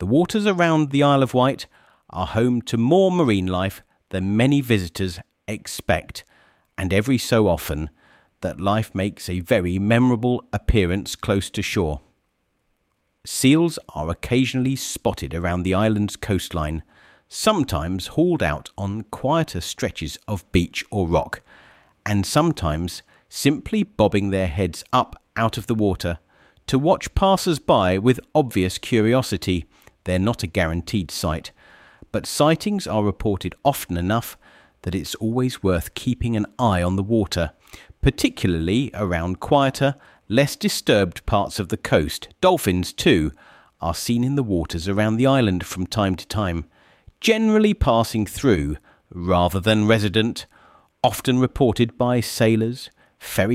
The waters around the Isle of Wight are home to more marine life than many visitors expect, and every so often that life makes a very memorable appearance close to shore. Seals are occasionally spotted around the island's coastline, sometimes hauled out on quieter stretches of beach or rock, and sometimes simply bobbing their heads up out of the water to watch passers-by with obvious curiosity. They're not a guaranteed sight, but sightings are reported often enough that it's always worth keeping an eye on the water, particularly around quieter, less disturbed parts of the coast. Dolphins, too, are seen in the waters around the island from time to time, generally passing through rather than resident, often reported by sailors, ferry